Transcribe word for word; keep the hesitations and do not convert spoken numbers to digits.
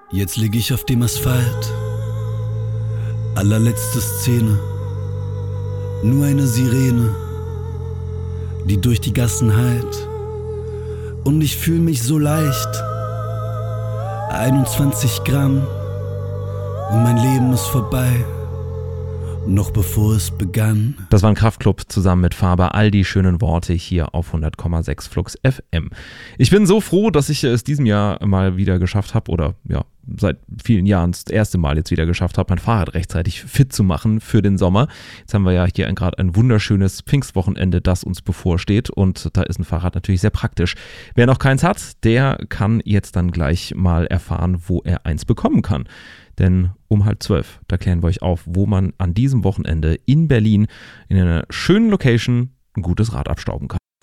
Jetzt lieg ich auf dem Asphalt, allerletzte Szene, nur eine Sirene, die durch die Gassen hallt. Und ich fühl mich so leicht, einundzwanzig Gramm und mein Leben ist vorbei, noch bevor es begann. Das war ein Kraftklub zusammen mit Faber, all die schönen Worte hier auf hundert Komma sechs Flux F M. Ich bin so froh, dass ich es diesem Jahr mal wieder geschafft habe, oder ja, seit vielen Jahren das erste Mal jetzt wieder geschafft habe, mein Fahrrad rechtzeitig fit zu machen für den Sommer. Jetzt haben wir ja hier gerade ein wunderschönes Pfingstwochenende, das uns bevorsteht, und da ist ein Fahrrad natürlich sehr praktisch. Wer noch keins hat, der kann jetzt dann gleich mal erfahren, wo er eins bekommen kann. Denn um halb zwölf, da klären wir euch auf, wo man an diesem Wochenende in Berlin in einer schönen Location ein gutes Rad abstauben kann.